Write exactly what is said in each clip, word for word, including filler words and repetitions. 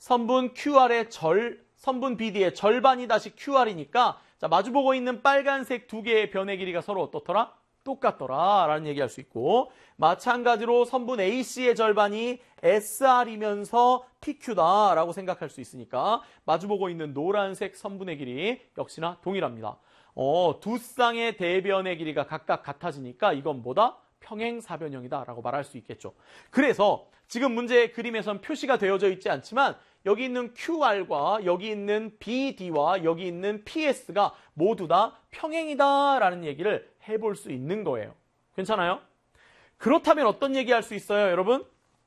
선분 큐알의 절, 선분 비디의 절반이 다시 큐알이니까 자, 마주보고 있는 빨간색 두 개의 변의 길이가 서로 어떻더라? 똑같더라 라는 얘기할 수 있고 마찬가지로 선분 에이씨의 절반이 에스알이면서 피큐다 라고 생각할 수 있으니까 마주보고 있는 노란색 선분의 길이 역시나 동일합니다. 어, 두 쌍의 대변의 길이가 각각 같아지니까 이건 뭐다? 평행사변형이다 라고 말할 수 있겠죠. 그래서 지금 문제의 그림에선 표시가 되어져 있지 않지만 여기 있는 큐알과 여기 있는 비디와 여기 있는 피에스가 모두 다 평행이다 라는 얘기를 해볼 수 있는 거예요. 괜찮아요? 그렇다면 어떤 얘기 할 수 있어요, 여러분?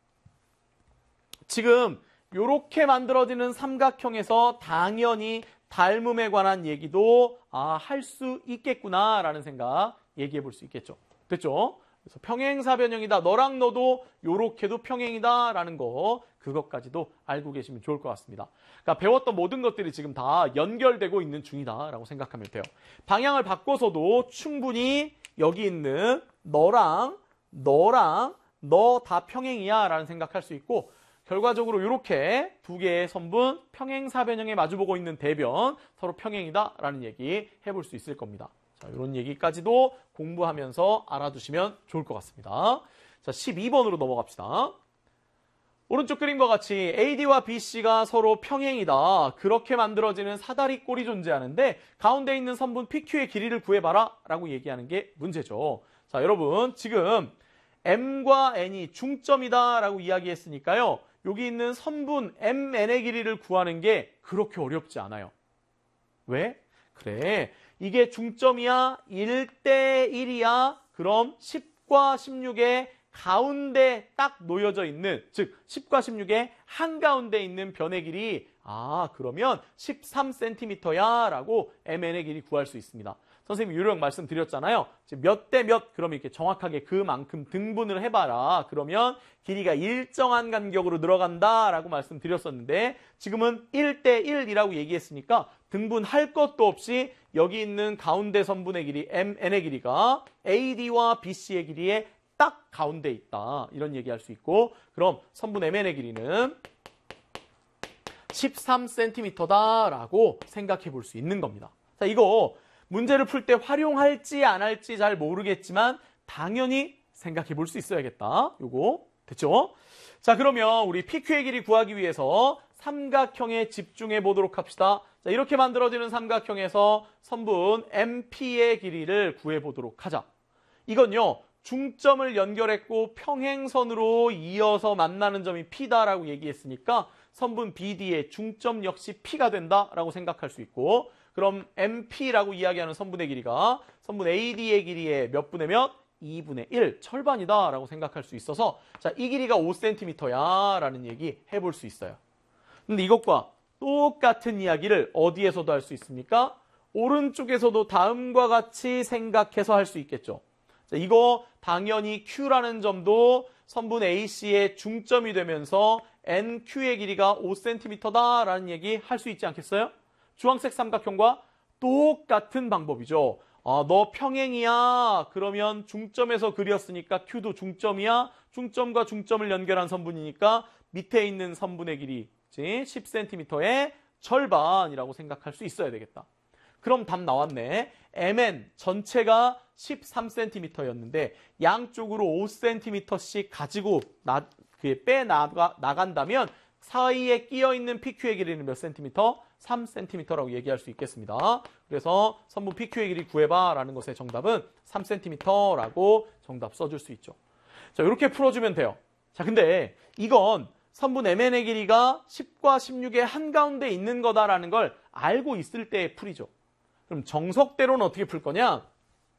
지금 이렇게 만들어지는 삼각형에서 당연히 닮음에 관한 얘기도 아, 할 수 있겠구나 라는 생각 얘기해 볼 수 있겠죠. 됐죠? 그래서 평행사변형이다. 너랑 너도 요렇게도 평행이다 라는 거 그것까지도 알고 계시면 좋을 것 같습니다. 그러니까 배웠던 모든 것들이 지금 다 연결되고 있는 중이다 라고 생각하면 돼요. 방향을 바꿔서도 충분히 여기 있는 너랑 너랑 너 다 평행이야 라는 생각할 수 있고 결과적으로 이렇게 두 개의 선분 평행사변형에 마주보고 있는 대변 서로 평행이다 라는 얘기 해볼 수 있을 겁니다. 자, 이런 얘기까지도 공부하면서 알아두시면 좋을 것 같습니다. 자, 십이 번으로 넘어갑시다. 오른쪽 그림과 같이 에이디와 비씨가 서로 평행이다. 그렇게 만들어지는 사다리꼴이 존재하는데 가운데 있는 선분 피큐의 길이를 구해봐라 라고 얘기하는 게 문제죠. 자, 여러분 지금 M과 N이 중점이다 라고 이야기했으니까요. 여기 있는 선분 엠엔의 길이를 구하는 게 그렇게 어렵지 않아요. 왜? 그래, 이게 중점이야? 일 대 일이야? 그럼 십과 십육의 가운데 딱 놓여져 있는, 즉 십과 십육의 한가운데 있는 변의 길이 아 그러면 십삼 센티미터야 라고 엠엔의 길이 구할 수 있습니다. 선생님이 요령 말씀드렸잖아요. 몇 대 몇 그러면 이렇게 정확하게 그만큼 등분을 해봐라. 그러면 길이가 일정한 간격으로 늘어간다 라고 말씀드렸었는데 지금은 일 대 일이라고 얘기했으니까 등분할 것도 없이 여기 있는 가운데 선분의 길이 엠엔의 길이가 에이디와 비씨의 길이에 딱 가운데 있다. 이런 얘기할 수 있고 그럼 선분 엠엔의 길이는 십삼 센티미터다 라고 생각해 볼 수 있는 겁니다. 자, 이거 문제를 풀 때 활용할지 안 할지 잘 모르겠지만 당연히 생각해 볼 수 있어야겠다. 요거 됐죠? 자, 그러면 우리 피큐의 길이 구하기 위해서 삼각형에 집중해 보도록 합시다. 자, 이렇게 만들어지는 삼각형에서 선분 엠피의 길이를 구해 보도록 하자. 이건요. 중점을 연결했고 평행선으로 이어서 만나는 점이 P다라고 얘기했으니까 선분 비디의 중점 역시 P가 된다라고 생각할 수 있고 그럼 엠피라고 이야기하는 선분의 길이가 선분 에이디의 길이의 몇 분의 몇? 이분의 일, 절반이다 라고 생각할 수 있어서 자, 이 길이가 오 센티미터야 라는 얘기 해볼 수 있어요. 근데 이것과 똑같은 이야기를 어디에서도 할 수 있습니까? 오른쪽에서도 다음과 같이 생각해서 할 수 있겠죠. 자, 이거 당연히 Q라는 점도 선분 에이씨의 중점이 되면서 엔큐의 길이가 오 센티미터다 라는 얘기 할 수 있지 않겠어요? 주황색 삼각형과 똑같은 방법이죠. 아, 너 평행이야. 그러면 중점에서 그렸으니까 Q도 중점이야. 중점과 중점을 연결한 선분이니까 밑에 있는 선분의 길이 십 센티미터의 절반이라고 생각할 수 있어야 되겠다. 그럼 답 나왔네. 엠엔 전체가 십삼 센티미터였는데 양쪽으로 오 센티미터씩 가지고 나, 빼나가, 나간다면 사이에 끼어있는 피큐의 길이는 몇 센티미터? 삼 센티미터라고 얘기할 수 있겠습니다. 그래서 선분 피큐의 길이 구해봐 라는 것의 정답은 삼 센티미터라고 정답 써줄 수 있죠. 자, 이렇게 풀어주면 돼요. 자, 근데 이건 선분 엠엔의 길이가 십과 십육의 한가운데 있는 거다라는 걸 알고 있을 때의 풀이죠. 그럼 정석대로는 어떻게 풀 거냐?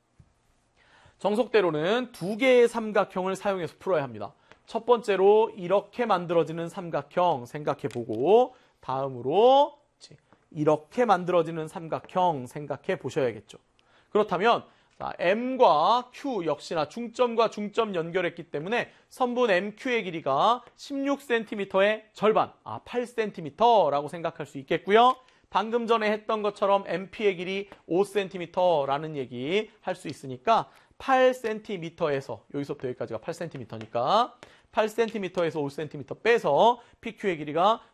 정석대로는 두 개의 삼각형을 사용해서 풀어야 합니다. 첫 번째로 이렇게 만들어지는 삼각형 생각해보고 다음으로 이렇게 만들어지는 삼각형 생각해 보셔야겠죠. 그렇다면 자, M과 Q 역시나 중점과 중점 연결했기 때문에 선분 엠큐의 길이가 십육 센티미터의 절반, 아 팔 센티미터라고 생각할 수 있겠고요. 방금 전에 했던 것처럼 엠피의 길이 오 센티미터라는 얘기 할 수 있으니까 팔 센티미터에서 여기서부터 여기까지가 팔 센티미터니까 팔 센티미터에서 오 센티미터 빼서 피큐의 길이가